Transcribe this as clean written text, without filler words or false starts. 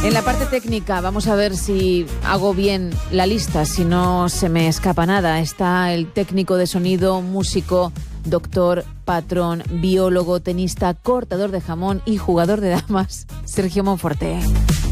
En la parte técnica vamos a ver si hago bien la lista, si no se me escapa nada. Está el técnico de sonido, músico, doctor, patrón, biólogo, tenista, cortador de jamón y jugador de damas, Sergio Monforte.